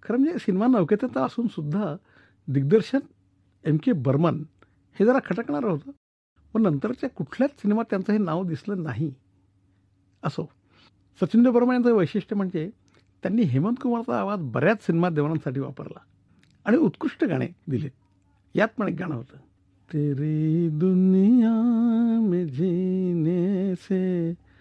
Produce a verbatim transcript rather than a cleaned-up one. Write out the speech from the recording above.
खरं म्हणजे सिनेमा नवकेतेचा असून सुद्धा दिग्दर्शन एम के बर्मन हे जरा खटकणारं होतं. पण नंतरच्या कुठल्याच सिनेमात त्यांचं हे नाव दिसलं नाही. असो, सचिन देव बर्मन यांचं वैशिष्ट्य म्हणजे त्यांनी हेमंत कुमारचा आवाज बऱ्याच सिनेमात देवांसाठी वापरला आणि उत्कृष्ट गाणे दिलेत. यात पण एक गाणं होतं, तेरी दुनिया में जीने से